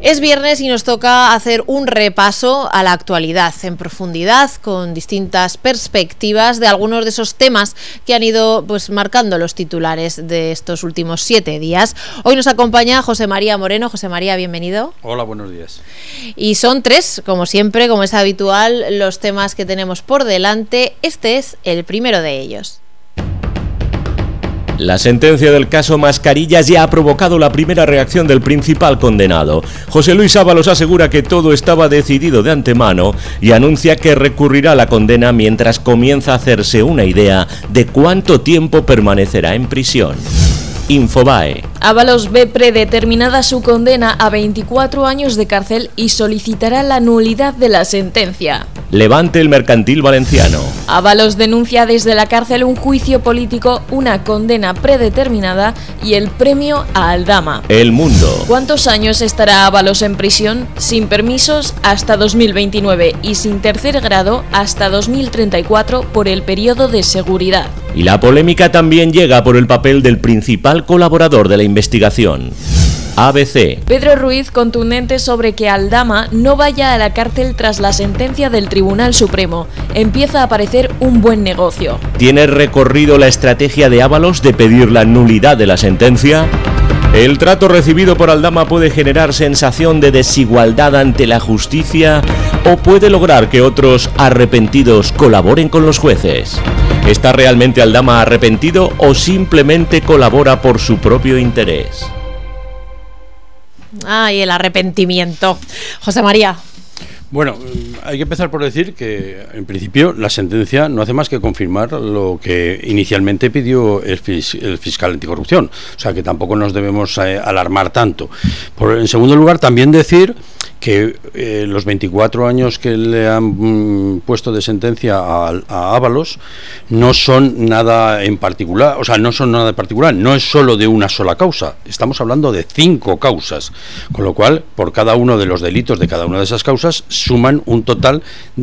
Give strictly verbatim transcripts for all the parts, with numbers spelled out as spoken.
Es viernes y nos toca hacer un repaso a la actualidad en profundidad, con distintas perspectivas de algunos de esos temas que han ido pues marcando los titulares de estos últimos siete días. Hoy nos acompaña José María Moreno. José María, bienvenido. Hola, buenos días. Y son tres, como siempre, como es habitual, los temas que tenemos por delante. Este es el primero de ellos. La sentencia del caso Mascarillas ya ha provocado la primera reacción del principal condenado. José Luis Ábalos asegura que todo estaba decidido de antemano y anuncia que recurrirá a la condena mientras comienza a hacerse una idea de cuánto tiempo permanecerá en prisión. Infobae. Ábalos ve predeterminada su condena a veinticuatro años de cárcel y solicitará la nulidad de la sentencia. Levante el Mercantil Valenciano. Ábalos denuncia desde la cárcel un juicio político, una condena predeterminada y el premio a Aldama. El Mundo. ¿Cuántos años estará Ábalos en prisión? Sin permisos hasta dos mil veintinueve y sin tercer grado hasta dos mil treinta y cuatro por el periodo de seguridad. Y la polémica también llega por el papel del principal colaborador de la investigación. A B C. Pedro Ruiz contundente sobre que Aldama no vaya a la cárcel tras la sentencia del Tribunal Supremo. Empieza a parecer un buen negocio. ¿Tiene recorrido la estrategia de Ábalos de pedir la nulidad de la sentencia? ¿El trato recibido por Aldama puede generar sensación de desigualdad ante la justicia o puede lograr que otros arrepentidos colaboren con los jueces? ¿Está realmente Aldama arrepentido o simplemente colabora por su propio interés? Ay, el arrepentimiento. José María. Bueno, hay que empezar por decir que, en principio, la sentencia no hace más que confirmar lo que inicialmente pidió el, fis el fiscal anticorrupción. O sea, que tampoco nos debemos eh, alarmar tanto. Por, en segundo lugar, también decir que eh, los veinticuatro años que le han mm, puesto de sentencia a, a Ábalos no son nada en particular, o sea, no son nada en particular, no es solo de una sola causa, estamos hablando de cinco causas, con lo cual, por cada uno de los delitos de cada una de esas causas, suman un total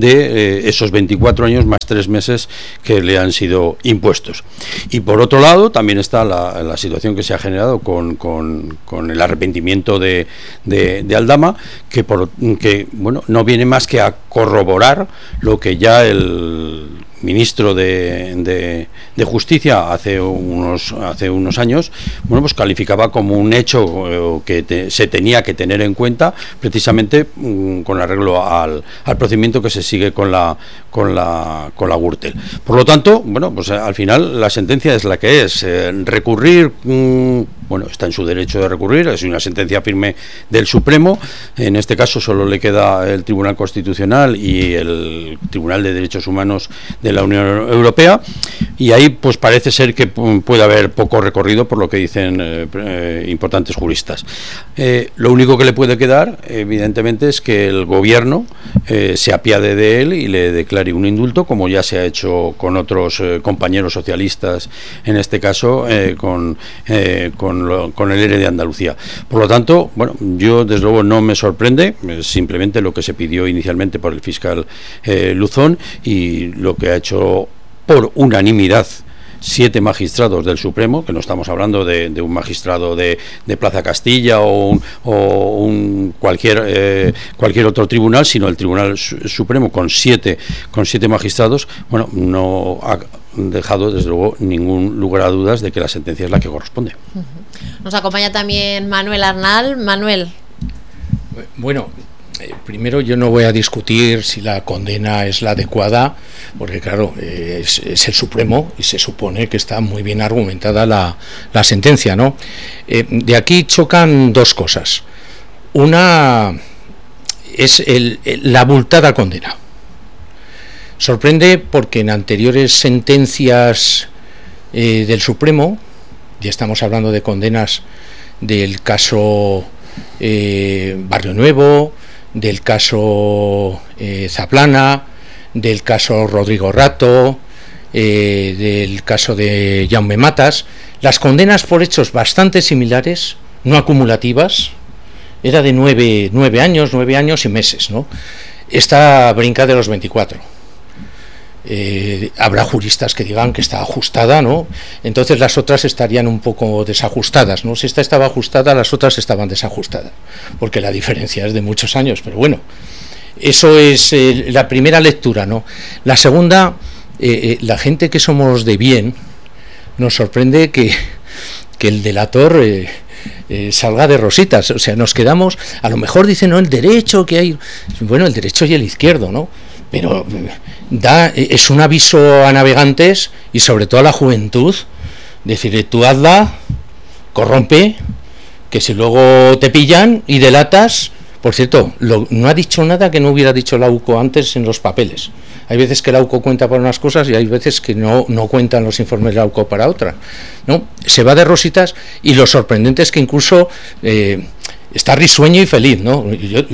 de eh, esos veinticuatro años más tres meses que le han sido impuestos. Y por otro lado, también está la, la situación que se ha generado con, con, con el arrepentimiento de, de, de Aldama, que por que bueno no viene más que a corroborar lo que ya el ministro de, de, de Justicia hace unos hace unos años bueno pues calificaba como un hecho que te, se tenía que tener en cuenta precisamente um, con arreglo al, al procedimiento que se sigue con la con la con la Gürtel. Por lo tanto, bueno, pues al final la sentencia es la que es. Eh, recurrir, um, bueno, está en su derecho de recurrir, es una sentencia firme del Supremo. En este caso solo le queda el Tribunal Constitucional y el Tribunal de Derechos Humanos de la Unión Europea, y ahí pues parece ser que puede haber poco recorrido por lo que dicen eh, eh, importantes juristas. Eh, lo único que le puede quedar, evidentemente, es que el gobierno eh, se apiade de él y le declare un indulto, como ya se ha hecho con otros eh, compañeros socialistas, en este caso eh, con, eh, con, lo, con el E R E de Andalucía. Por lo tanto, bueno, yo desde luego no me sorprende, es simplemente lo que se pidió inicialmente por el fiscal eh, Luzón y lo que ha hecho por unanimidad siete magistrados del Supremo, que no estamos hablando de, de un magistrado de, de Plaza Castilla o un, o un cualquier eh, cualquier otro tribunal, sino el Tribunal Supremo con siete con siete magistrados. Bueno, no ha dejado desde luego ningún lugar a dudas de que la sentencia es la que corresponde. Nos acompaña también Manuel Arnal. Manuel. Bueno, Eh, primero, yo no voy a discutir si la condena es la adecuada, porque claro, eh, es, es el Supremo y se supone que está muy bien argumentada la, la sentencia, ¿no? Eh, de aquí chocan dos cosas. Una es el, el, la abultada condena. Sorprende porque en anteriores sentencias eh, del Supremo, ya estamos hablando de condenas del caso eh, Barrio Nuevo, del caso eh, Zaplana, del caso Rodrigo Rato, eh, del caso de Jaume Matas, las condenas por hechos bastante similares, no acumulativas, era de nueve, nueve años, nueve años y meses, ¿no? Esta brinca de los veinticuatro. eh, habrá juristas que digan que está ajustada, ¿no? Entonces las otras estarían un poco desajustadas, ¿no? Si esta estaba ajustada, las otras estaban desajustadas, porque la diferencia es de muchos años, pero bueno, eso es eh, la primera lectura, ¿no? La segunda, eh, eh, la gente que somos de bien, nos sorprende que, que el delator eh, eh, salga de rositas, o sea, nos quedamos, a lo mejor dicen, no, el derecho que hay, bueno, el derecho y el izquierdo, ¿no? Pero da, es un aviso a navegantes y sobre todo a la juventud, decir, tú hazla, corrompe, que si luego te pillan y delatas. Por cierto, lo, no ha dicho nada que no hubiera dicho la U C O antes en los papeles. Hay veces que la U C O cuenta para unas cosas y hay veces que no, no cuentan los informes de la U C O para otras, ¿no? Se va de rositas y lo sorprendente es que incluso eh, está risueño y feliz, ¿no? Y yo,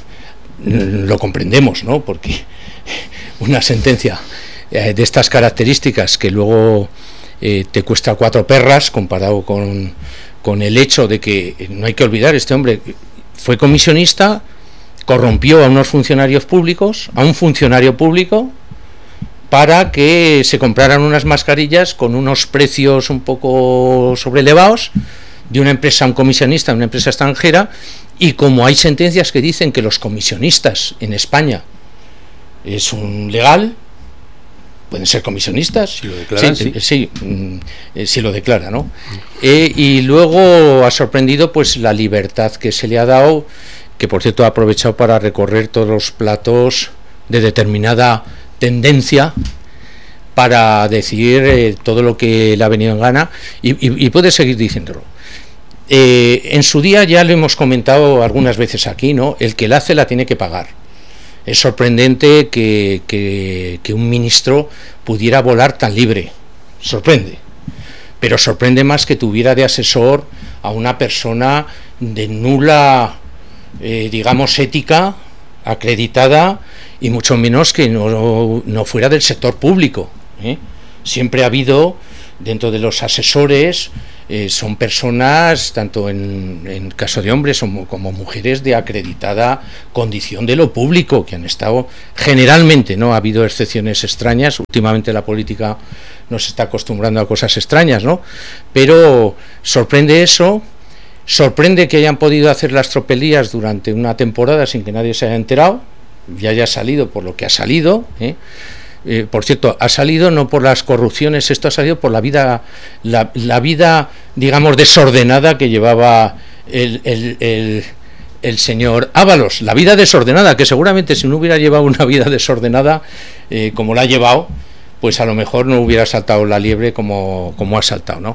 lo comprendemos, ¿no? Porque una sentencia eh, de estas características que luego eh, te cuesta cuatro perras comparado con, con el hecho de que no hay que olvidar, este hombre fue comisionista, corrompió a unos funcionarios públicos, a un funcionario público, para que se compraran unas mascarillas con unos precios un poco sobrelevados de una empresa, un comisionista, una empresa extranjera. Y como hay sentencias que dicen que los comisionistas en España es un legal, pueden ser comisionistas, si lo declaran, sí, sí, sí, sí, sí lo declara, ¿no? Eh, y luego ha sorprendido pues la libertad que se le ha dado, que por cierto ha aprovechado para recorrer todos los platos de determinada tendencia para decir eh, todo lo que le ha venido en gana y, y, y puede seguir diciéndolo. Eh, en su día ya lo hemos comentado algunas veces aquí, ¿no? El que la hace la tiene que pagar. Es sorprendente que, que, que un ministro pudiera volar tan libre, sorprende, pero sorprende más que tuviera de asesor a una persona de nula, eh, digamos, ética, acreditada, y mucho menos que no, no fuera del sector público, ¿eh? Siempre ha habido, dentro de los asesores, Eh, son personas, tanto en, en caso de hombres como, como mujeres, de acreditada condición de lo público, que han estado generalmente, no ha habido excepciones extrañas, últimamente la política nos está acostumbrando a cosas extrañas, ¿no? Pero sorprende eso, sorprende que hayan podido hacer las tropelías durante una temporada sin que nadie se haya enterado, y haya salido por lo que ha salido, ¿eh? Eh, por cierto, ha salido no por las corrupciones, esto ha salido por la vida, la, la vida, digamos, desordenada que llevaba el, el, el, el señor Ábalos, la vida desordenada, que seguramente si no hubiera llevado una vida desordenada eh, como la ha llevado, pues a lo mejor no hubiera saltado la liebre como, como ha saltado, ¿no?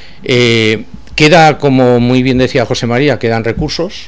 Eh, queda, como muy bien decía José María, quedan recursos,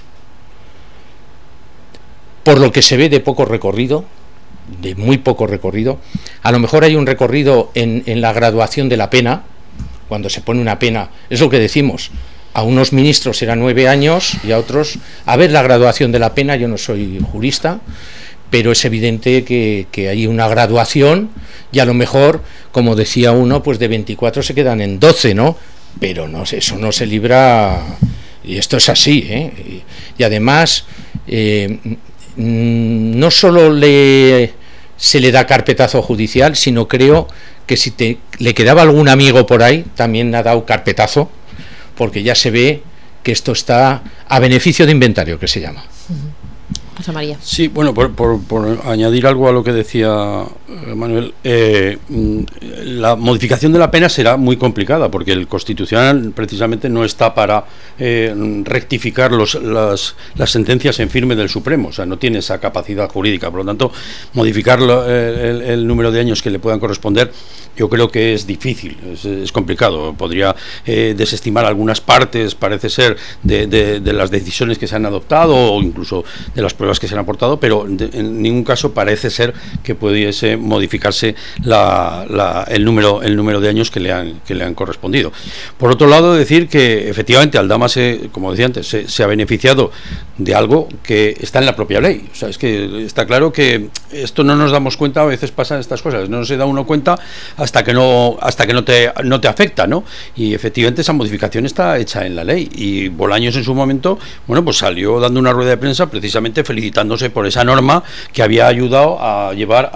por lo que se ve de poco recorrido, de muy poco recorrido. A lo mejor hay un recorrido en, en la graduación de la pena, cuando se pone una pena, es lo que decimos, a unos ministros será nueve años y a otros, a ver la graduación de la pena, yo no soy jurista, pero es evidente que, que hay una graduación y a lo mejor, como decía uno, pues de veinticuatro se quedan en doce, ¿no? Pero no, eso no se libra, y esto es así, ¿eh? Y, y además, eh, no solo le se le da carpetazo judicial, sino creo que si te, le quedaba algún amigo por ahí, también ha dado carpetazo, porque ya se ve que esto está a beneficio de inventario, que se llama. José María. Sí, bueno, por, por, por añadir algo a lo que decía Manuel, eh, la modificación de la pena será muy complicada, porque el Constitucional precisamente no está para eh, rectificar los, las, las sentencias en firme del Supremo, o sea, no tiene esa capacidad jurídica, por lo tanto, modificar lo, el, el número de años que le puedan corresponder, yo creo que es difícil, es, es complicado, podría eh, desestimar algunas partes, parece ser, de, de, de las decisiones que se han adoptado, o incluso de las pruebas que se han aportado, pero de, en ningún caso parece ser que pudiese modificarse la, la, el número el número de años que le han que le han correspondido. Por otro lado, decir que efectivamente Aldama se, como decía antes, se, se ha beneficiado de algo que está en la propia ley. O sea, es que está claro que esto no nos damos cuenta, a veces pasan estas cosas, no se da uno cuenta hasta que no hasta que no te no te afecta, ¿no? Y efectivamente esa modificación está hecha en la ley, y Bolaños en su momento, bueno, pues salió dando una rueda de prensa precisamente felicitándose por esa norma que había ayudado a llevar a muchos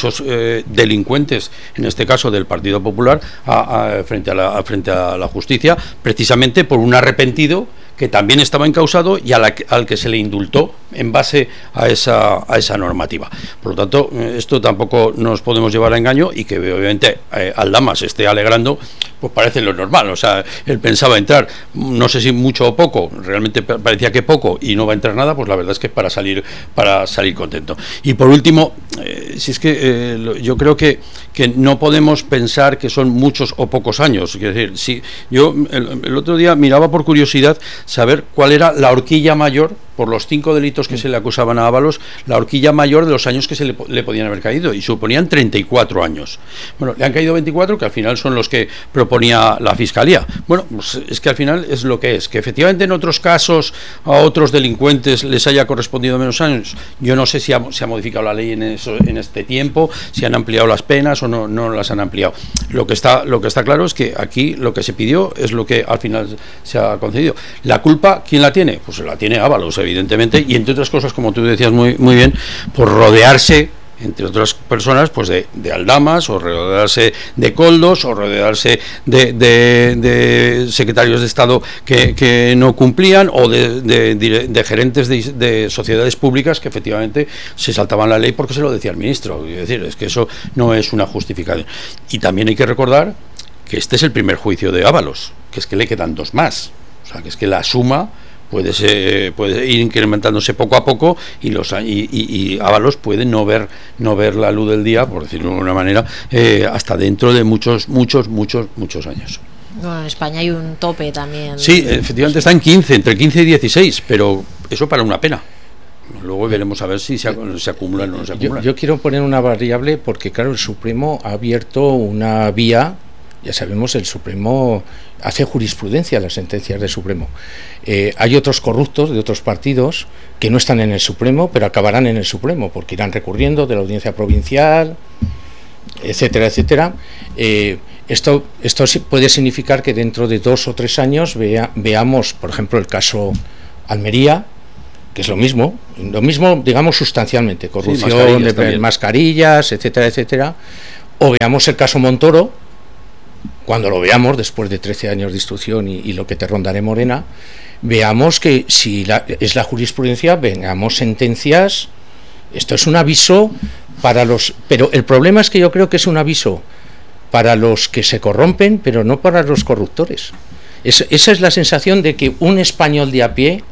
muchos eh, delincuentes, en este caso del Partido Popular, a, a, frente, a la, a, frente a la justicia, precisamente por un arrepentido que también estaba encausado y a la, al que se le indultó en base a esa, a esa normativa. Por lo tanto, esto tampoco nos podemos llevar a engaño, y que obviamente eh, Aldama se esté alegrando, pues parece lo normal. O sea, él pensaba entrar, no sé si mucho o poco, realmente parecía que poco, y no va a entrar nada, pues la verdad es que es para salir, para salir contento. Y por último, eh, si es que eh, yo creo que, que no podemos pensar que son muchos o pocos años. Quiero decir, si yo el, el otro día miraba por curiosidad saber cuál era la horquilla mayor, por los cinco delitos que se le acusaban a Ábalos, la horquilla mayor de los años que se le, le podían haber caído, y suponían treinta y cuatro años. Bueno, le han caído veinticuatro, que al final son los que proponía la Fiscalía. Bueno, pues es que al final es lo que es, que efectivamente en otros casos a otros delincuentes les haya correspondido menos años. Yo no sé si ha, se ha modificado la ley en, eso, en este tiempo, si han ampliado las penas o no, no las han ampliado. Lo que está, lo que está claro es que aquí lo que se pidió es lo que al final se ha concedido. La culpa, ¿quién la tiene? Pues la tiene Ábalos, evidentemente, y entre otras cosas, como tú decías muy, muy bien, por rodearse, entre otras personas, pues de, de Aldamas, o rodearse de Koldos, o rodearse de, de, de secretarios de Estado que, que no cumplían, o de, de, de gerentes de, de sociedades públicas que efectivamente se saltaban la ley porque se lo decía el ministro. Es decir, es que eso no es una justificación. Y también hay que recordar que este es el primer juicio de Ábalos, que es que le quedan dos más. O sea, que es que la suma puede ser, puede ir incrementándose poco a poco, y los y, y, y Ábalos puede no ver no ver la luz del día, por decirlo de alguna manera, eh, hasta dentro de muchos muchos muchos muchos años. Bueno, en España hay un tope también. Sí, efectivamente está en quince, entre quince y dieciséis, pero eso para una pena. Luego veremos a ver si se, se acumulan o no se acumulan. Yo, yo quiero poner una variable, porque claro, el Supremo ha abierto una vía. Ya sabemos, el Supremo hace jurisprudencia a las sentencias del Supremo. Eh, hay otros corruptos de otros partidos que no están en el Supremo, pero acabarán en el Supremo, porque irán recurriendo de la audiencia provincial, etcétera, etcétera. Eh, esto, esto puede significar que dentro de dos o tres años vea, veamos, por ejemplo, el caso Almería, que es lo mismo, lo mismo, digamos, sustancialmente, corrupción, sí, mascarillas, de, mascarillas, etcétera, etcétera. O veamos el caso Montoro. Cuando lo veamos, después de trece años de instrucción y, y lo que te rondaré, Morena, veamos que si la, es la jurisprudencia, veamos sentencias. Esto es un aviso para los... Pero el problema es que yo creo que es un aviso para los que se corrompen, pero no para los corruptores. Es, esa es la sensación de que un español de a pie,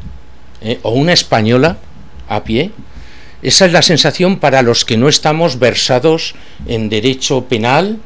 eh, o una española a pie, esa es la sensación para los que no estamos versados en derecho penal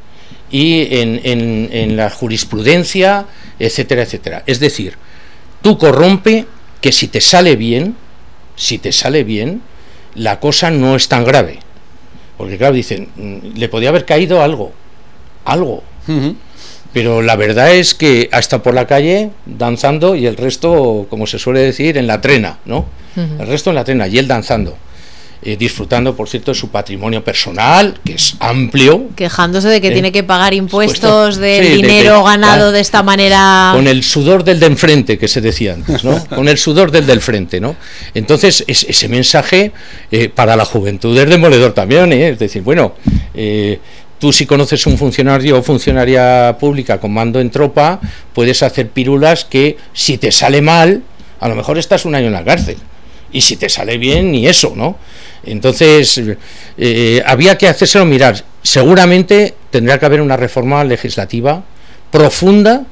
y en, en, en la jurisprudencia, etcétera, etcétera. Es decir, tú corrompe, que si te sale bien, si te sale bien, la cosa no es tan grave. Porque claro, dicen, le podía haber caído algo, algo. Uh-huh. Pero la verdad es que ha estado por la calle danzando, y el resto, como se suele decir, en la trena, ¿no? Uh-huh. El resto en la trena, y él danzando. Eh, disfrutando, por cierto, de su patrimonio personal, que es amplio. Quejándose de que eh, tiene que pagar impuestos del sí, dinero de, de, ganado ah, de esta manera. Con el sudor del de enfrente, que se decía antes, ¿no? Con el sudor del del frente, ¿no? Entonces, es, ese mensaje eh, para la juventud es demoledor también, ¿eh? Es decir, bueno, eh, tú, si conoces un funcionario o funcionaria pública con mando en tropa, puedes hacer pirulas que, si te sale mal, a lo mejor estás un año en la cárcel. Y si te sale bien, ni eso, ¿no? Entonces, eh, había que hacérselo mirar. Seguramente tendrá que haber una reforma legislativa profunda.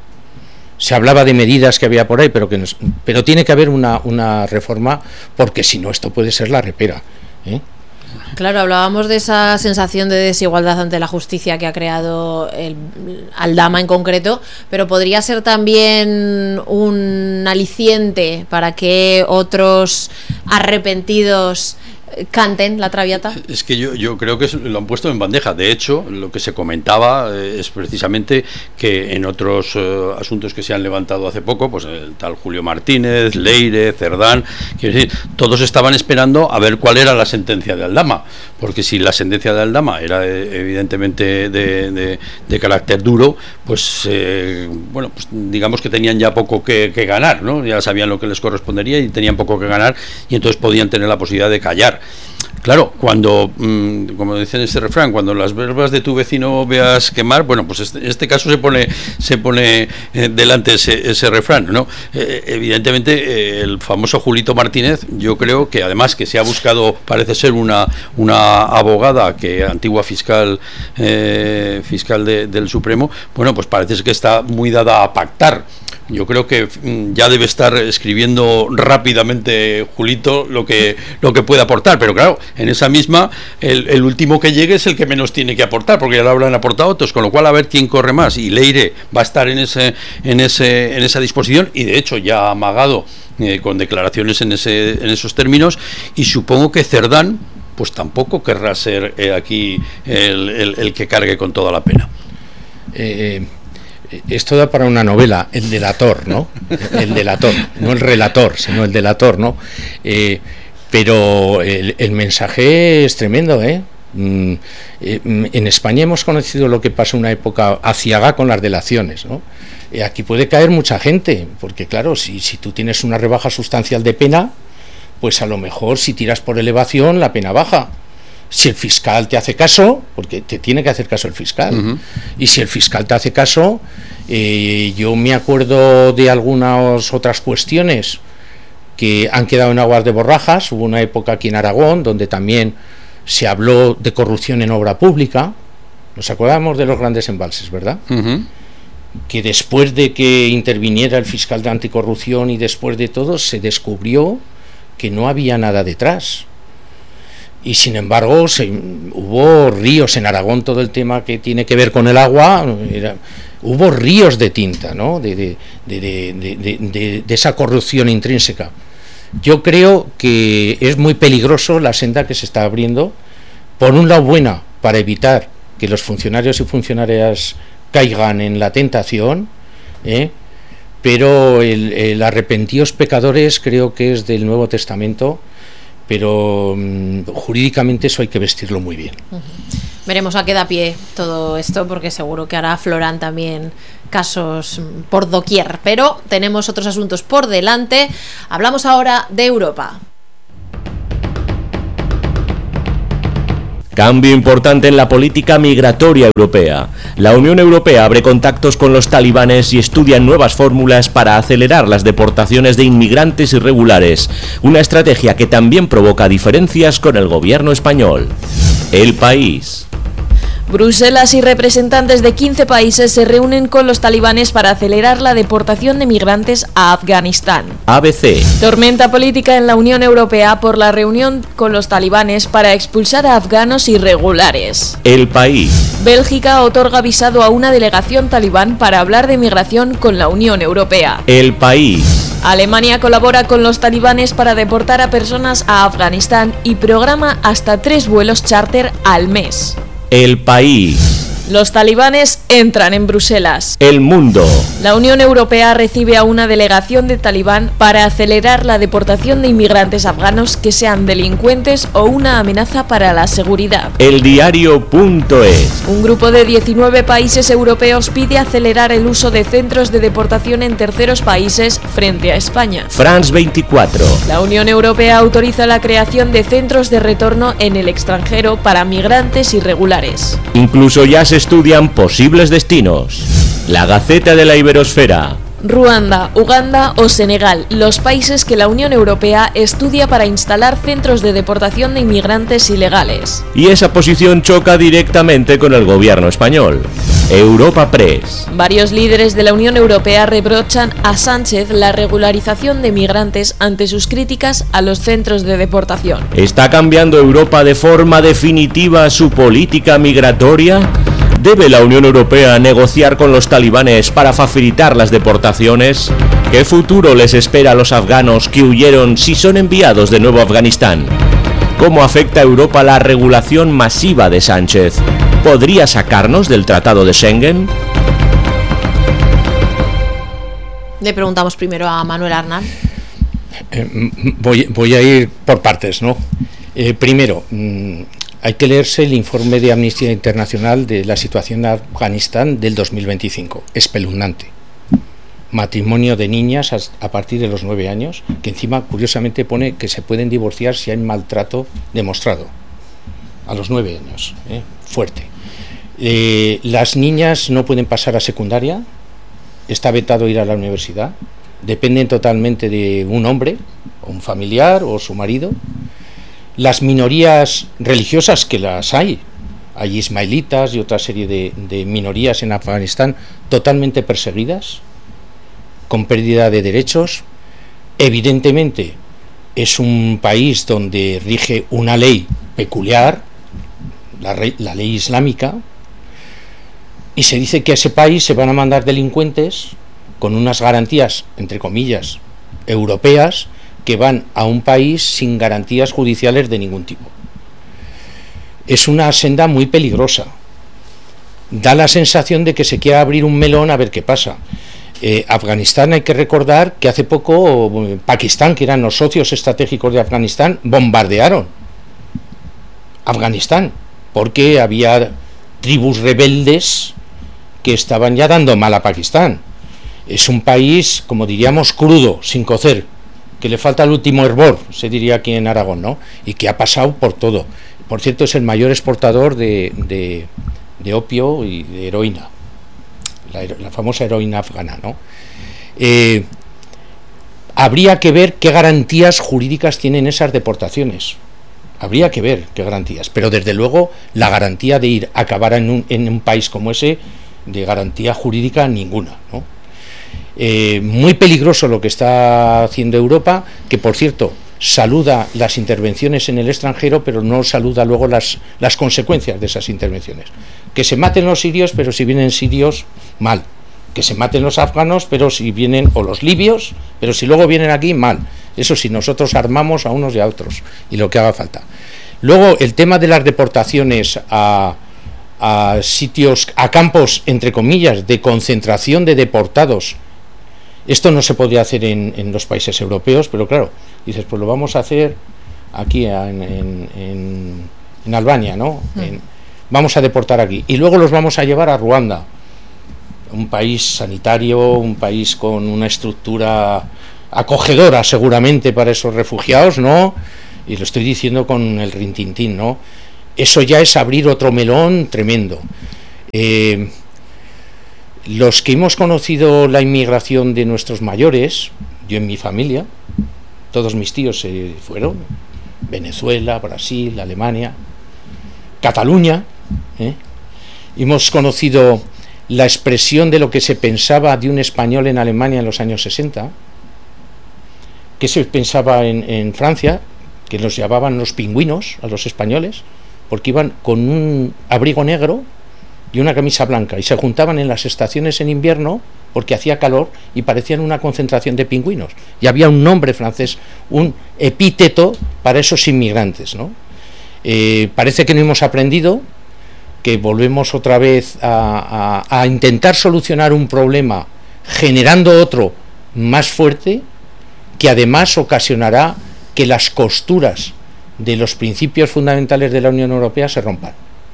Se hablaba de medidas que había por ahí, pero que no, pero tiene que haber una, una reforma, porque si no, esto puede ser la repera, ¿eh? Claro, hablábamos de esa sensación de desigualdad ante la justicia que ha creado el Aldama en concreto, pero podría ser también un aliciente para que otros arrepentidos canten la Traviata. Es que yo, yo creo que lo han puesto en bandeja. De hecho, lo que se comentaba eh, es precisamente que en otros eh, asuntos que se han levantado hace poco, pues el tal Julio Martínez, Leire, Cerdán, quiero decir, todos estaban esperando a ver cuál era la sentencia de Aldama, porque si la sentencia de Aldama era eh, evidentemente de, de, de carácter duro, pues eh, bueno, pues digamos que tenían ya poco que, que ganar, ¿no? Ya sabían lo que les correspondería y tenían poco que ganar, y entonces podían tener la posibilidad de callar. pactar. Claro, cuando, mmm, como dicen este refrán, cuando las verbas de tu vecino veas quemar, bueno, pues este, en este caso se pone se pone eh, delante ese, ese refrán, ¿no? Eh, evidentemente, eh, el famoso Julito Martínez, yo creo que además que se ha buscado, parece ser una una abogada, que antigua fiscal eh, fiscal de, del Supremo, bueno, pues parece que está muy dada a pactar. Yo creo que mm, ya debe estar escribiendo rápidamente Julito lo que lo que puede aportar, pero claro, en esa misma el, el último que llegue es el que menos tiene que aportar, porque ya lo habrán aportado otros, con lo cual a ver quién corre más, y Leire va a estar en ese en ese en esa disposición, y de hecho ya ha amagado eh, con declaraciones en ese en esos términos, y supongo que Cerdán pues tampoco querrá ser eh, aquí el, el, el que cargue con toda la pena. Eh, Esto da para una novela, el delator, ¿no? El delator, no el relator, sino el delator, ¿no? Eh, pero el, el mensaje es tremendo, ¿eh? Mm, eh, en España hemos conocido lo que pasó una época aciaga con las delaciones, ¿no? Eh, aquí puede caer mucha gente, porque claro, si, si tú tienes una rebaja sustancial de pena, pues a lo mejor si tiras por elevación la pena baja. Si el fiscal te hace caso, porque te tiene que hacer caso el fiscal, uh-huh. y si el fiscal te hace caso, eh, yo me acuerdo de algunas otras cuestiones que han quedado en aguas de borrajas. Hubo una época aquí en Aragón donde también se habló de corrupción en obra pública. Nos acordamos de los grandes embalses, ¿verdad? Uh-huh. Que después de que interviniera el fiscal de anticorrupción y después de todo, se descubrió que no había nada detrás. Y sin embargo se, hubo ríos en Aragón, todo el tema que tiene que ver con el agua, era, hubo ríos de tinta, ¿no? de, de, de, de, de, de, de esa corrupción intrínseca. Yo creo que es muy peligroso la senda que se está abriendo, por un lado buena, para evitar que los funcionarios y funcionarias caigan en la tentación, ¿eh? pero el, el arrepentidos pecadores creo que es del Nuevo Testamento, pero um, jurídicamente eso hay que vestirlo muy bien. Uh-huh. Veremos a qué da pie todo esto, porque seguro que ahora afloran también casos por doquier, pero tenemos otros asuntos por delante. Hablamos ahora de Europa. Cambio importante en la política migratoria europea. La Unión Europea abre contactos con los talibanes y estudia nuevas fórmulas para acelerar las deportaciones de inmigrantes irregulares, una estrategia que también provoca diferencias con el gobierno español. El País. Bruselas y representantes de quince países se reúnen con los talibanes para acelerar la deportación de migrantes a Afganistán. A B C. Tormenta política en la Unión Europea por la reunión con los talibanes para expulsar a afganos irregulares. El País. Bélgica otorga visado a una delegación talibán para hablar de migración con la Unión Europea. El País. Alemania colabora con los talibanes para deportar a personas a Afganistán y programa hasta tres vuelos charter al mes. El País. Los talibanes entran en Bruselas. El Mundo. La Unión Europea recibe a una delegación de talibán para acelerar la deportación de inmigrantes afganos que sean delincuentes o una amenaza para la seguridad. El Diario punto es. Un grupo de diecinueve países europeos pide acelerar el uso de centros de deportación en terceros países frente a España. France veinticuatro. La Unión Europea autoriza la creación de centros de retorno en el extranjero para migrantes irregulares. Incluso ya se estudian posibles destinos. La Gaceta de la Iberosfera. Ruanda, Uganda o Senegal, los países que la Unión Europea estudia para instalar centros de deportación de inmigrantes ilegales. Y esa posición choca directamente con el gobierno español. Europa Press. Varios líderes de la Unión Europea reprochan a Sánchez la regularización de migrantes ante sus críticas a los centros de deportación. ¿Está cambiando Europa de forma definitiva su política migratoria? ¿Debe la Unión Europea negociar con los talibanes para facilitar las deportaciones? ¿Qué futuro les espera a los afganos que huyeron si son enviados de nuevo a Afganistán? ¿Cómo afecta a Europa la regulación masiva de Sánchez? ¿Podría sacarnos del Tratado de Schengen? Le preguntamos primero a Manuel Arnal. Eh, voy, voy a ir por partes, ¿no? Eh, primero, mmm, hay que leerse el informe de Amnistía Internacional de la situación en Afganistán del dos mil veinticinco, espeluznante. matrimonio de niñas a partir de los nueve años, que encima curiosamente pone que se pueden divorciar si hay maltrato demostrado a los nueve años, ¿eh? Fuerte. Eh, las niñas no pueden pasar a secundaria, está vetado ir a la universidad, dependen totalmente de un hombre, o un familiar, o su marido. Las minorías religiosas, que las hay, hay ismaelitas y otra serie de, de minorías en Afganistán totalmente perseguidas, con pérdida de derechos. Evidentemente es un país donde rige una ley peculiar, la, rey, la ley islámica, y se dice que a ese país se van a mandar delincuentes con unas garantías, entre comillas, europeas, que van a un país sin garantías judiciales de ningún tipo. Es una senda muy peligrosa. Da la sensación de que se quiere abrir un melón a ver qué pasa. Eh, Afganistán, hay que recordar que hace poco Pakistán, que eran los socios estratégicos de Afganistán, bombardearon Afganistán, porque había tribus rebeldes que estaban ya dando mal a Pakistán. Es un país, como diríamos, crudo, sin cocer, que le falta el último hervor, se diría aquí en Aragón, ¿no? Y que ha pasado por todo. Por cierto, es el mayor exportador de, de, de opio y de heroína, la, la famosa heroína afgana, ¿no? Eh, habría que ver qué garantías jurídicas tienen esas deportaciones. Habría que ver qué garantías, pero desde luego la garantía de ir a acabar en un, en un país como ese, de garantía jurídica ninguna, ¿no? Eh, muy peligroso lo que está haciendo Europa, que por cierto saluda las intervenciones en el extranjero, pero no saluda luego las, las consecuencias de esas intervenciones. Que se maten los sirios, pero si vienen sirios, mal. Que se maten los afganos, pero si vienen, o los libios, pero si luego vienen aquí, mal. Eso sí, nosotros armamos a unos y a otros, y lo que haga falta. Luego, el tema de las deportaciones a, a sitios, a campos, entre comillas, de concentración de deportados. Esto no se podría hacer en, en los países europeos, pero claro, dices, pues lo vamos a hacer aquí en, en, en, en Albania, ¿no? Mm. En, vamos a deportar aquí. Y luego los vamos a llevar a Ruanda, un país sanitario, un país con una estructura acogedora seguramente para esos refugiados, ¿no? Y lo estoy diciendo con el rintintín, ¿no? Eso ya es abrir otro melón tremendo. Eh... Los que hemos conocido la inmigración de nuestros mayores, yo en mi familia, todos mis tíos se fueron, Venezuela, Brasil, Alemania, Cataluña, ¿eh? Hemos conocido la expresión de lo que se pensaba de un español en Alemania en los años sesenta, que se pensaba en, en Francia, que los llamaban los pingüinos a los españoles, porque iban con un abrigo negro y una camisa blanca, y se juntaban en las estaciones en invierno porque hacía calor y parecían una concentración de pingüinos, y había un nombre francés, un epíteto para esos inmigrantes, ¿no? Eh, parece que no hemos aprendido, que volvemos otra vez a, a, a intentar solucionar un problema generando otro más fuerte, que además ocasionará que las costuras de los principios fundamentales de la Unión Europea se rompan.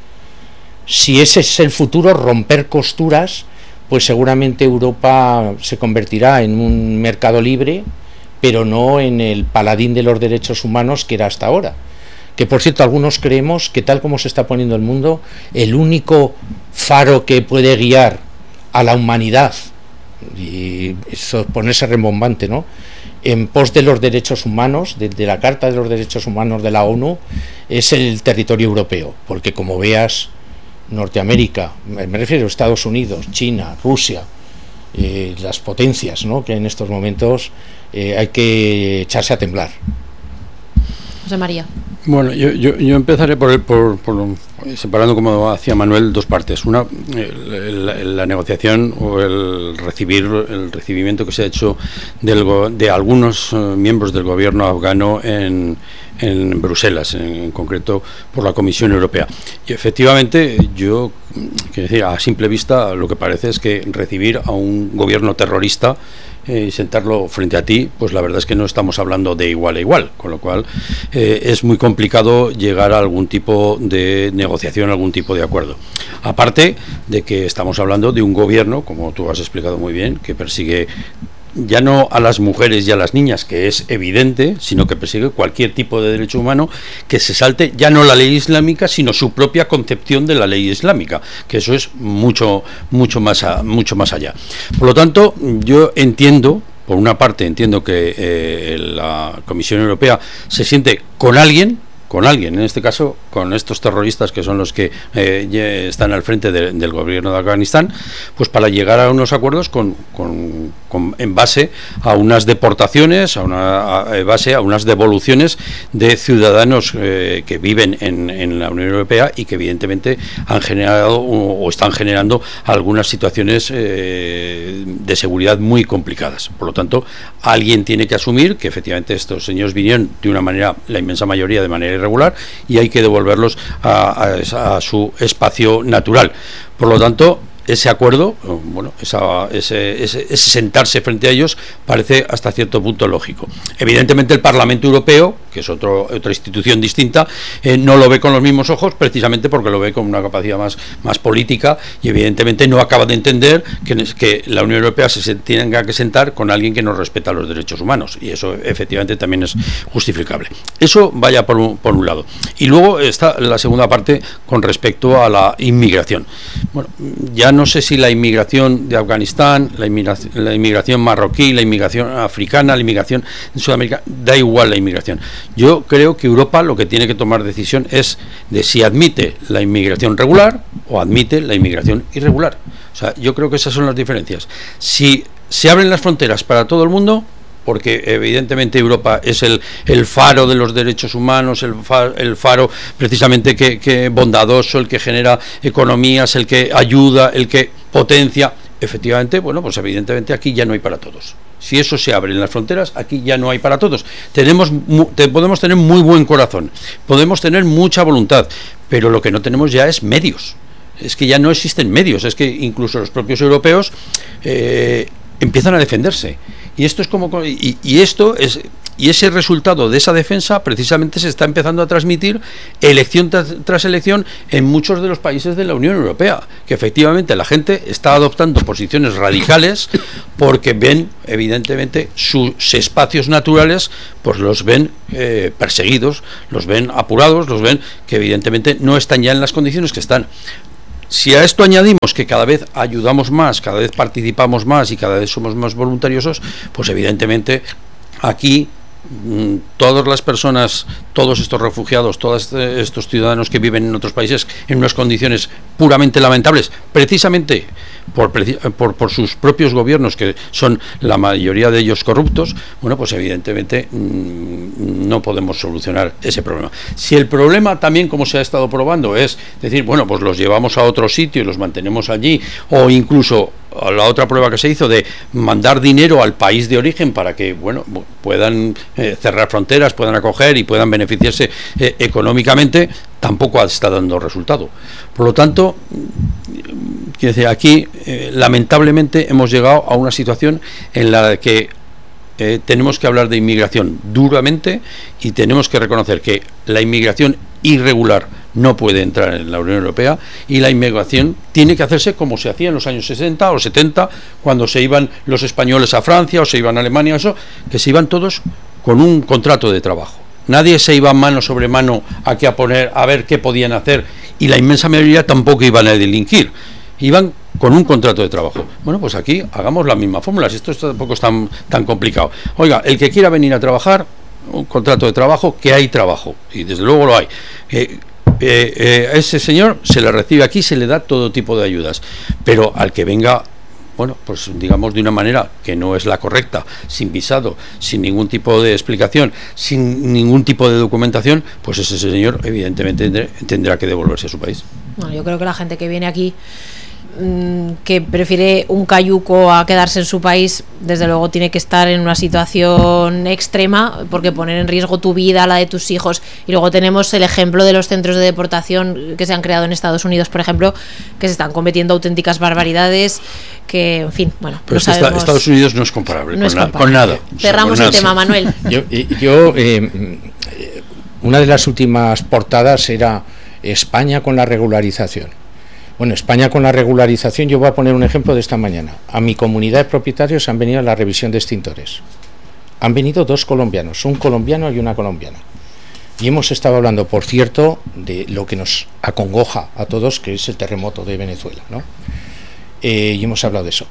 Si ese es el futuro, romper costuras, pues seguramente Europa se convertirá en un mercado libre, pero no en el paladín de los derechos humanos que era hasta ahora. Que por cierto, algunos creemos que tal como se está poniendo el mundo, el único faro que puede guiar a la humanidad, y eso ponerse rembombante, ¿no?, en pos de los derechos humanos, de, de la Carta de los Derechos Humanos de la ONU, es el territorio europeo, porque como veas, Norteamérica, me refiero a Estados Unidos, China, Rusia, eh, las potencias, ¿no?, que en estos momentos eh, hay que echarse a temblar. José María. Bueno, yo, yo, yo empezaré por, el, por, por separando, como hacía Manuel, dos partes. Una, la, la negociación o el recibir el recibimiento que se ha hecho del, de algunos miembros del gobierno afgano en, en Bruselas, en, en concreto por la Comisión Europea. Y efectivamente, yo, que decía, a simple vista, lo que parece es que recibir a un gobierno terrorista eh, y sentarlo frente a ti, pues la verdad es que no estamos hablando de igual a igual, con lo cual eh, es muy complicado llegar a algún tipo de negociación, algún tipo de acuerdo. Aparte de que estamos hablando de un gobierno, como tú has explicado muy bien, que persigue ya no a las mujeres y a las niñas, que es evidente, sino que persigue cualquier tipo de derecho humano que se salte ya no la ley islámica, sino su propia concepción de la ley islámica, que eso es mucho mucho más a, mucho más allá. Por lo tanto, yo entiendo, por una parte entiendo que eh, la Comisión Europea se siente con alguien, con alguien, en este caso con estos terroristas que son los que eh, están al frente de, del gobierno de Afganistán, pues para llegar a unos acuerdos con, con, con en base a unas deportaciones, a una a, en base a unas devoluciones de ciudadanos eh, que viven en, en la Unión Europea y que evidentemente han generado o, o están generando algunas situaciones eh, de seguridad muy complicadas. Por lo tanto, alguien tiene que asumir que efectivamente estos señores vinieron de una manera, la inmensa mayoría de manera irregular, y hay que devolverlos a, a, a su espacio natural. Por lo tanto, ese acuerdo, bueno, esa, ese, ese, ese sentarse frente a ellos parece hasta cierto punto lógico. Evidentemente el Parlamento Europeo, que es otro, otra institución distinta, eh, no lo ve con los mismos ojos, precisamente porque lo ve con una capacidad más, más política, y evidentemente no acaba de entender que, que la Unión Europea se tenga que sentar con alguien que no respeta los derechos humanos, y eso efectivamente también es justificable. Eso vaya por un, por un lado. Y luego está la segunda parte con respecto a la inmigración. Bueno, ya no sé si la inmigración de Afganistán, la inmigración, la inmigración marroquí, la inmigración africana, la inmigración de Sudamérica, da igual la inmigración. Yo creo que Europa lo que tiene que tomar decisión es de si admite la inmigración regular o admite la inmigración irregular. O sea, yo creo que esas son las diferencias. Si se abren las fronteras para todo el mundo, porque evidentemente Europa es el, el faro de los derechos humanos, el faro, el faro precisamente que, que bondadoso, el que genera economías, el que ayuda, el que potencia. Efectivamente, bueno, pues evidentemente aquí ya no hay para todos. Si eso se abre en las fronteras, aquí ya no hay para todos. Tenemos, te, podemos tener muy buen corazón, podemos tener mucha voluntad, pero lo que no tenemos ya es medios. Es que ya no existen medios, es que incluso los propios europeos eh, empiezan a defenderse. Y esto es como y, y esto es y ese resultado de esa defensa precisamente se está empezando a transmitir elección tras, tras elección en muchos de los países de la Unión Europea, que efectivamente la gente está adoptando posiciones radicales porque ven evidentemente sus espacios naturales, pues los ven eh, perseguidos, los ven apurados, los ven que evidentemente no están ya en las condiciones que están. Si a esto añadimos que cada vez ayudamos más, cada vez participamos más y cada vez somos más voluntariosos, pues evidentemente aquí mmm, todas las personas, todos estos refugiados, todos estos ciudadanos que viven en otros países en unas condiciones puramente lamentables, precisamente por, por, por sus propios gobiernos, que son la mayoría de ellos corruptos, bueno, pues evidentemente mmm, no podemos solucionar ese problema. Si el problema también, como se ha estado probando, es decir, bueno, pues los llevamos a otro sitio y los mantenemos allí, o incluso la otra prueba que se hizo de mandar dinero al país de origen para que, bueno, puedan eh, cerrar fronteras, puedan acoger y puedan beneficiarse eh, económicamente, tampoco está dando resultado. Por lo tanto, quiero decir, aquí eh, lamentablemente hemos llegado a una situación en la que eh, tenemos que hablar de inmigración duramente y tenemos que reconocer que la inmigración irregular no puede entrar en la Unión Europea y la inmigración tiene que hacerse como se hacía en los años sesenta o setenta, cuando se iban los españoles a Francia o se iban a Alemania, eso, que se iban todos con un contrato de trabajo. Nadie se iba mano sobre mano a, que a poner a ver qué podían hacer, y la inmensa mayoría tampoco iban a delinquir, iban con un contrato de trabajo. Bueno, pues aquí hagamos las mismas fórmulas, esto tampoco es tan, tan complicado. Oiga, el que quiera venir a trabajar, un contrato de trabajo, que hay trabajo, y desde luego lo hay. Eh, eh, eh, a ese señor se le recibe aquí, se le da todo tipo de ayudas, pero al que venga, bueno, pues digamos de una manera que no es la correcta, sin visado, sin ningún tipo de explicación, sin ningún tipo de documentación, pues ese señor evidentemente tendrá que devolverse a su país. Bueno, yo creo que la gente que viene aquí que prefiere un cayuco a quedarse en su país, desde luego tiene que estar en una situación extrema, porque poner en riesgo tu vida, la de tus hijos. Y luego tenemos el ejemplo de los centros de deportación que se han creado en Estados Unidos, por ejemplo, que se están cometiendo auténticas barbaridades, que, en fin, bueno, pero no es que sabemos. Estados Unidos no es comparable, No con, es na- comparable. con nada. Cerramos O sea, el con tema, nada. Manuel. Yo, yo eh, una de las últimas portadas era España con la regularización. Bueno, España con la regularización, yo voy a poner un ejemplo de esta mañana. A mi comunidad de propietarios han venido a la revisión de extintores. Han venido dos colombianos, un colombiano y una colombiana. Y hemos estado hablando, por cierto, de lo que nos acongoja a todos, que es el terremoto de Venezuela, ¿no? Eh, y hemos hablado de eso.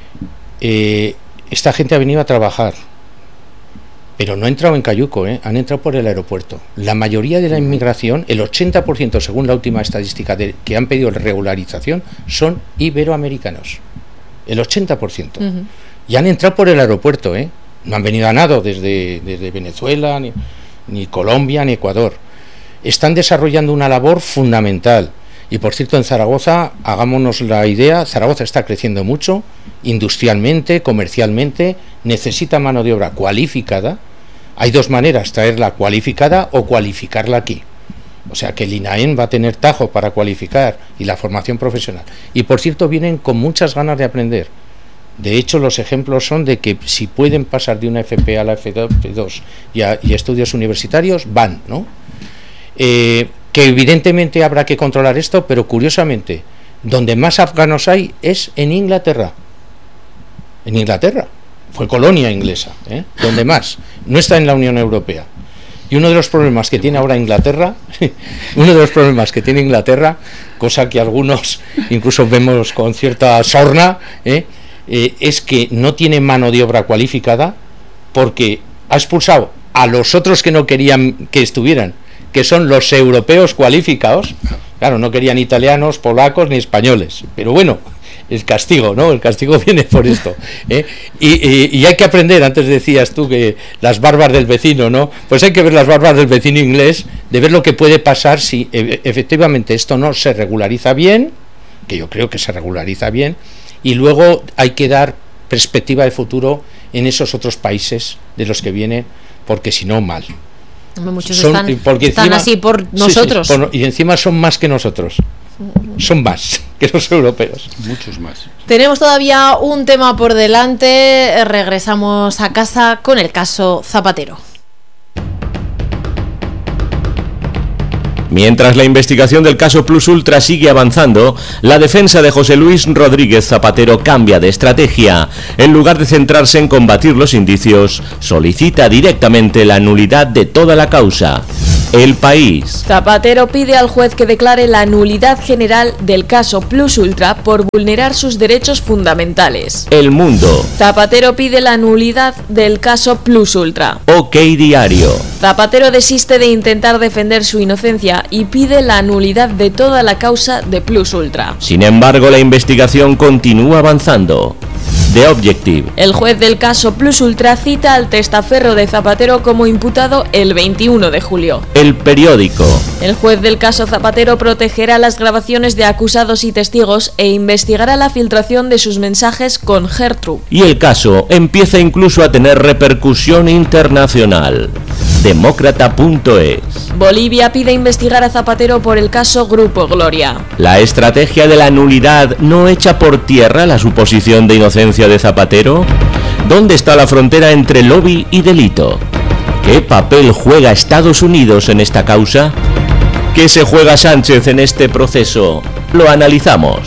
Eh, esta gente ha venido a trabajar, pero no ha entrado en cayuco, ¿eh? Han entrado por el aeropuerto. La mayoría de la inmigración, el ochenta por ciento según la última estadística de, que han pedido regularización, son iberoamericanos. El ochenta por ciento. Uh-huh. Y han entrado por el aeropuerto, ¿eh? No han venido a nado desde, desde Venezuela, ni, ni Colombia, ni Ecuador. Están desarrollando una labor fundamental. Y por cierto, en Zaragoza, hagámonos la idea, Zaragoza está creciendo mucho, industrialmente, comercialmente, necesita mano de obra cualificada. Hay dos maneras, traerla cualificada o cualificarla aquí. O sea que el INAEM va a tener tajo para cualificar y la formación profesional. Y por cierto, vienen con muchas ganas de aprender. De hecho, los ejemplos son de que si pueden pasar de una F P a la F dos y a, y a estudios universitarios, van, ¿no? Eh, que evidentemente habrá que controlar esto, pero curiosamente, donde más afganos hay es en Inglaterra. En Inglaterra. Fue colonia inglesa, ¿eh? Donde más. No está en la Unión Europea. Y uno de los problemas que tiene ahora Inglaterra, uno de los problemas que tiene Inglaterra, cosa que algunos incluso vemos con cierta sorna, ¿eh? Eh, es que no tiene mano de obra cualificada porque ha expulsado a los otros que no querían que estuvieran, que son los europeos cualificados. Claro, no querían italianos, polacos ni españoles, pero bueno, el castigo, ¿no? El castigo viene por esto, ¿eh? y, y, y hay que aprender. Antes decías tú que las barbas del vecino, ¿no? Pues hay que ver las barbas del vecino inglés, de ver lo que puede pasar si e- efectivamente esto no se regulariza bien, que yo creo que se regulariza bien, y luego hay que dar perspectiva de futuro en esos otros países de los que vienen, porque si no, mal. Muchos Son, están, porque están encima, así por nosotros. Sí, sí, por, y encima son más que nosotros. Son más que los europeos. Muchos más. Tenemos todavía un tema por delante. Regresamos a casa con el caso Zapatero. Mientras la investigación del caso Plus Ultra sigue avanzando, la defensa de José Luis Rodríguez Zapatero cambia de estrategia. En lugar de centrarse en combatir los indicios, solicita directamente la nulidad de toda la causa. El País. Zapatero pide al juez que declare la nulidad general del caso Plus Ultra por vulnerar sus derechos fundamentales. El Mundo. Zapatero pide la nulidad del caso Plus Ultra. OK Diario. Zapatero desiste de intentar defender su inocencia y pide la nulidad de toda la causa de Plus Ultra. Sin embargo, la investigación continúa avanzando. The Objective. El juez del caso Plus Ultra cita al testaferro de Zapatero como imputado el veintiuno de julio. El Periódico. El juez del caso Zapatero protegerá las grabaciones de acusados y testigos e investigará la filtración de sus mensajes con Gertrude. Y el caso empieza incluso a tener repercusión internacional. Demócrata punto es. Bolivia pide investigar a Zapatero por el caso Grupo Gloria. ¿La estrategia de la nulidad no echa por tierra la suposición de inocencia de Zapatero? ¿Dónde está la frontera entre lobby y delito? ¿Qué papel juega Estados Unidos en esta causa? ¿Qué se juega Sánchez en este proceso? Lo analizamos.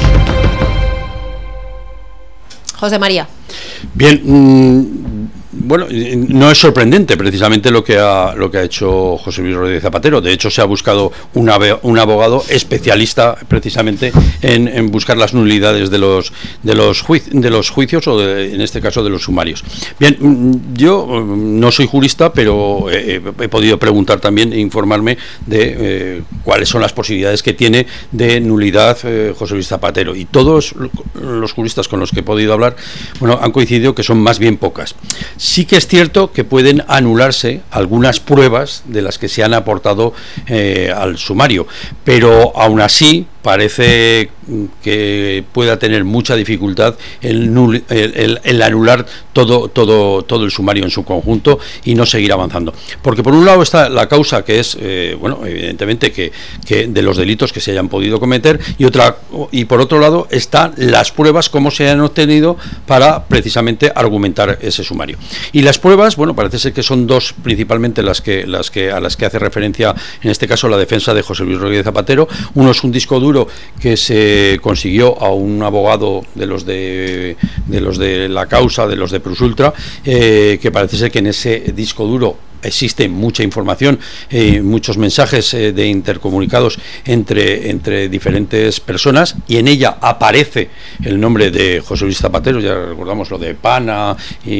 José María. Bien, mmm, bueno, no es sorprendente precisamente lo que ha lo que ha hecho José Luis Rodríguez Zapatero. De hecho, se ha buscado un, un abogado especialista precisamente en, en buscar las nulidades de los de los, juic, de los juicios o de, en este caso de los sumarios. Bien, yo no soy jurista, pero he, he podido preguntar también e informarme de eh, cuáles son las posibilidades que tiene de nulidad eh, José Luis Zapatero. Y todos los juristas con los que he podido hablar, bueno, han coincidido que son más bien pocas. Sí que es cierto que pueden anularse algunas pruebas de las que se han aportado eh, al sumario, pero aún así parece que pueda tener mucha dificultad el, nul, el, el, el anular todo, todo, todo el sumario en su conjunto y no seguir avanzando. Porque por un lado está la causa, que es, eh, bueno, evidentemente que, que de los delitos que se hayan podido cometer, y otra y por otro lado están las pruebas, cómo se han obtenido para precisamente argumentar ese sumario. Y las pruebas, bueno, parece ser que son dos principalmente las que, las que a las que hace referencia en este caso la defensa de José Luis Rodríguez Zapatero. Uno es un disco duro que se consiguió a un abogado de los de, de los de la causa, de los de Plus Ultra, eh, que parece ser que en ese disco duro existe mucha información, eh, muchos mensajes eh, de intercomunicados entre, entre diferentes personas, y en ella aparece el nombre de José Luis Zapatero. Ya recordamos lo de Pana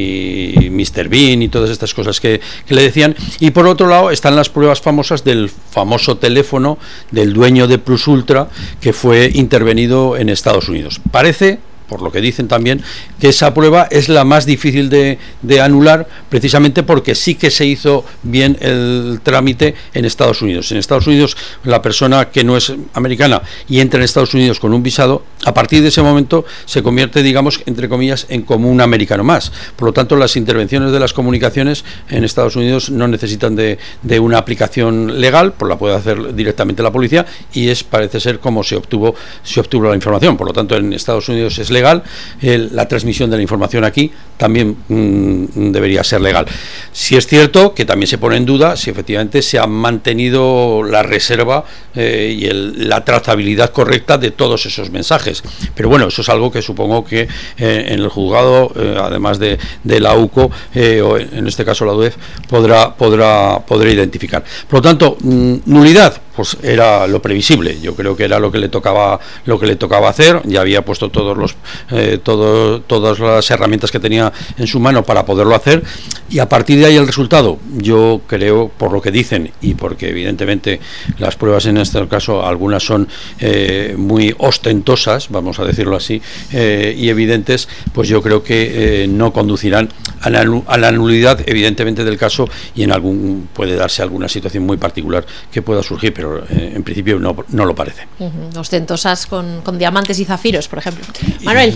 y míster Bean y todas estas cosas que, que le decían. Y por otro lado están las pruebas famosas del famoso teléfono del dueño de Plus Ultra, que fue intervenido en Estados Unidos. Parece, por lo que dicen también, que esa prueba es la más difícil de, de anular, precisamente porque sí que se hizo bien el trámite en Estados Unidos. En Estados Unidos, la persona que no es americana y entra en Estados Unidos con un visado, a partir de ese momento se convierte, digamos, entre comillas, en como un americano más. Por lo tanto, las intervenciones de las comunicaciones en Estados Unidos no necesitan de, de una aplicación legal, pues la puede hacer directamente la policía, y es, parece ser, como se obtuvo, se obtuvo la información. Por lo tanto, en Estados Unidos es legal. legal, el, la transmisión de la información aquí también mmm, debería ser legal. Si es cierto que también se pone en duda si efectivamente se ha mantenido la reserva eh, y el, la trazabilidad correcta de todos esos mensajes, pero bueno, eso es algo que supongo que eh, en el juzgado, eh, además de, de la U C O, eh, o en este caso la U D E F, podrá, podrá, podrá identificar. Por lo tanto, mmm, nulidad, pues era lo previsible. Yo creo que era lo que le tocaba, lo que le tocaba hacer. Ya había puesto todos los, eh, todo, todas las herramientas que tenía en su mano para poderlo hacer, y a partir de ahí el resultado, yo creo, por lo que dicen y porque evidentemente las pruebas en este caso algunas son eh, muy ostentosas, vamos a decirlo así, eh, y evidentes, pues yo creo que eh, no conducirán a la, a la nulidad evidentemente del caso, y en algún puede darse alguna situación muy particular que pueda surgir, pero eh, en principio no, no lo parece. Uh-huh. Ostentosas con, con diamantes y zafiros, por ejemplo. Manuel.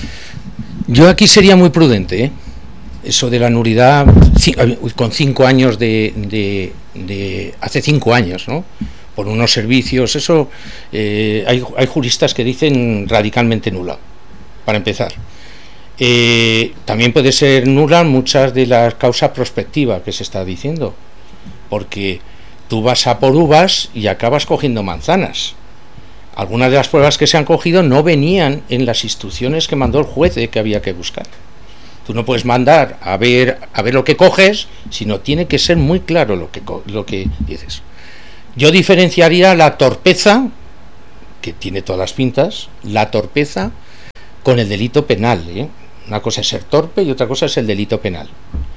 Yo aquí sería muy prudente, ¿eh? Eso de la nulidad con cinco años de, de, de hace cinco años, ¿no? Por unos servicios, eso eh, hay, hay juristas que dicen radicalmente nula, para empezar. Eh, también puede ser nula muchas de las causas prospectivas que se está diciendo, porque tú vas a por uvas y acabas cogiendo manzanas. Algunas de las pruebas que se han cogido no venían en las instrucciones que mandó el juez de que había que buscar. Tú no puedes mandar a ver a ver lo que coges, sino tiene que ser muy claro lo que lo que dices. Yo diferenciaría la torpeza, que tiene todas las pintas, la torpeza con el delito penal, ¿eh? Una cosa es ser torpe y otra cosa es el delito penal.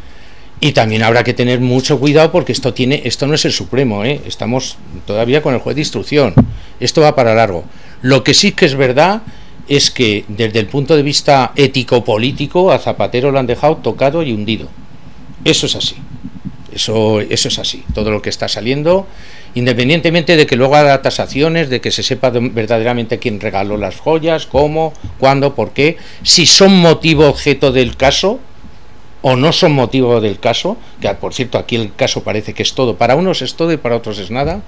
Y también habrá que tener mucho cuidado, porque esto tiene esto no es el Supremo, ¿eh? Estamos todavía con el juez de instrucción. Esto va para largo. Lo que sí que es verdad es que desde el punto de vista ético-político a Zapatero lo han dejado tocado y hundido. Eso es así. Eso, eso es así. Todo lo que está saliendo, independientemente de que luego haga tasaciones, de que se sepa verdaderamente quién regaló las joyas, cómo, cuándo, por qué, si son motivo objeto del caso o no son motivo del caso, que por cierto aquí el caso parece que es todo, para unos es todo y para otros es nada.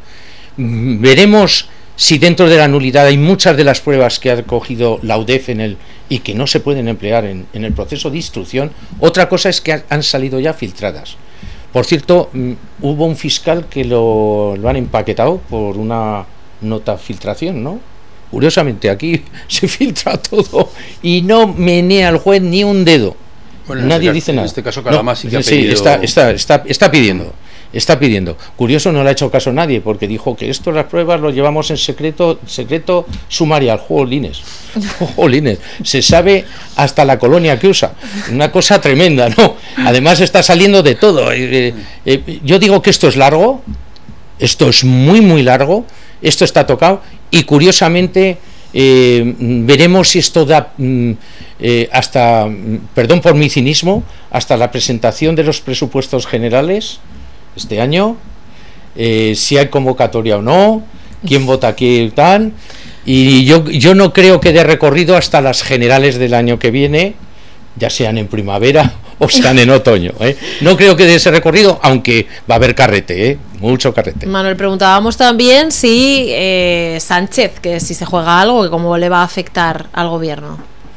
Veremos si dentro de la nulidad hay muchas de las pruebas que ha cogido la U D E F en el, y que no se pueden emplear en, en el proceso de instrucción. Otra cosa es que han salido ya filtradas. Por cierto, mm, hubo un fiscal que lo, lo han empaquetado por una nota filtración, ¿no? Curiosamente aquí se filtra todo y no menea el juez ni un dedo. Bueno, nadie este dice caso, nada. En este caso Calamás no, sí que ha sí, pedido... está, está, está, está pidiendo. Está pidiendo. Curioso, no le ha hecho caso a nadie, porque dijo que esto, las pruebas, lo llevamos en secreto, secreto sumarial. Jolines. Jolines. Se sabe hasta la colonia que usa. Una cosa tremenda, ¿no? Además está saliendo de todo. Eh, eh, yo digo que esto es largo, esto es muy, muy largo, esto está tocado, y curiosamente eh, veremos si esto da mm, eh, hasta, perdón por mi cinismo, hasta la presentación de los presupuestos generales este año, eh, si hay convocatoria o no, quién vota aquí y tal. Y yo, yo no creo que dé recorrido hasta las generales del año que viene, ya sean en primavera o sean en otoño, ¿eh? No creo que dé ese recorrido, aunque va a haber carrete, ¿eh? Mucho carrete. Manuel, preguntábamos también si eh, Sánchez, que si se juega algo, que cómo le va a afectar al gobierno.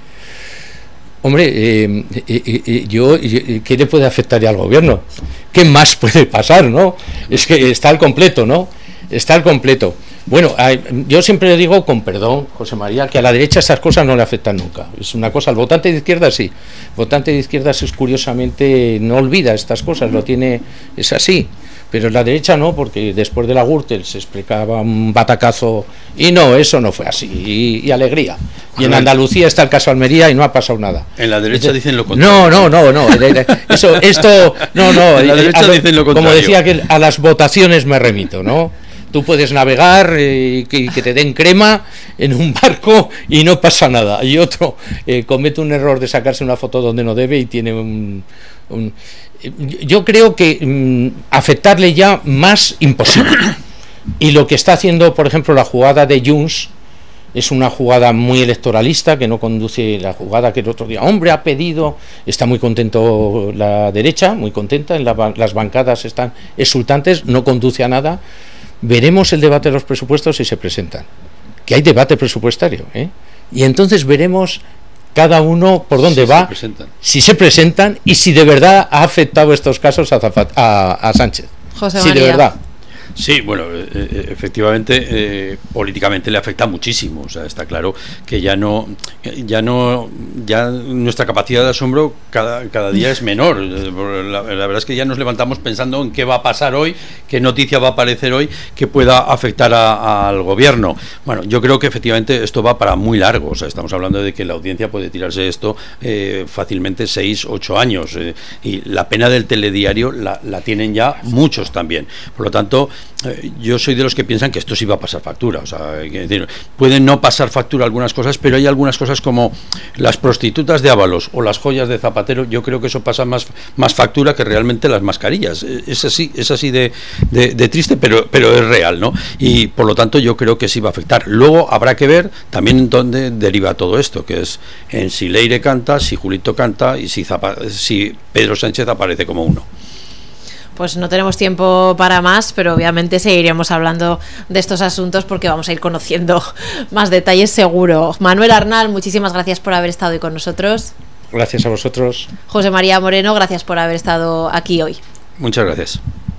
Hombre, eh, eh, eh, yo, eh, ¿qué le puede afectar ya al gobierno? ¿Qué más puede pasar, no? Es que está al completo, ¿no? Está al completo. Bueno, yo siempre le digo, con perdón, José María, que a la derecha esas cosas no le afectan nunca. Es una cosa, al votante de izquierda sí. El votante de izquierda es curiosamente, no olvida estas cosas, lo tiene, es así. Pero la derecha no, porque después de la Gürtel se explicaba un batacazo y no, eso no fue así, y, y alegría. Y en Andalucía está el caso Almería y no ha pasado nada. En la derecha Entonces, dicen lo contrario. No, no, no, no. Eso, esto, no, no. En la derecha lo, dicen lo contrario. Como decía, que a las votaciones me remito, ¿no? Tú puedes navegar y eh, que, que te den crema en un barco y no pasa nada. Y otro eh, comete un error de sacarse una foto donde no debe y tiene un... un yo creo que mmm, afectarle ya más imposible. Y lo que está haciendo, por ejemplo, la jugada de Junts es una jugada muy electoralista, que no conduce la jugada que el otro día, hombre, ha pedido, está muy contento la derecha, muy contenta, en la, las bancadas están exultantes, no conduce a nada. Veremos el debate de los presupuestos si se presentan, que hay debate presupuestario, ¿eh? Y entonces veremos cada uno por dónde si va, se presentan. si se presentan y si de verdad ha afectado estos casos a, Zafat, a, a Sánchez. José si María. de verdad. Sí, bueno, eh, efectivamente, eh, políticamente le afecta muchísimo. O sea, está claro que ya no, ya no, ya nuestra capacidad de asombro cada, cada día es menor. La, la verdad es que ya nos levantamos pensando en qué va a pasar hoy, qué noticia va a aparecer hoy que pueda afectar a, a, al gobierno. Bueno, yo creo que efectivamente esto va para muy largo. O sea, estamos hablando de que la audiencia puede tirarse esto eh, fácilmente seis, ocho años. Eh, y la pena del telediario la, la tienen ya muchos también. Por lo tanto, yo soy de los que piensan que esto sí va a pasar factura. O sea, hay que decir, pueden no pasar factura algunas cosas, pero hay algunas cosas como las prostitutas de Ábalos o las joyas de Zapatero. Yo creo que eso pasa más, más factura que realmente las mascarillas. Es así, es así de, de, de triste, pero, pero es real, ¿no? Y por lo tanto yo creo que sí va a afectar. Luego habrá que ver también en dónde deriva todo esto, que es en si Leire canta, si Julito canta y si, Zapa, si Pedro Sánchez aparece como uno. Pues no tenemos tiempo para más, pero obviamente seguiremos hablando de estos asuntos porque vamos a ir conociendo más detalles seguro. Manuel Arnal, muchísimas gracias por haber estado hoy con nosotros. Gracias a vosotros. José María Moreno, gracias por haber estado aquí hoy. Muchas gracias.